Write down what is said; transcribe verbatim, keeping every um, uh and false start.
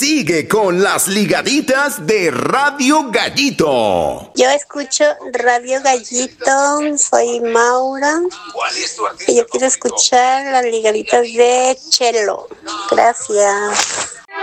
Sigue con las ligaditas de Radio Gallito. Yo escucho Radio Gallito, soy Maura. Y yo quiero escuchar las ligaditas de Chelo. Gracias.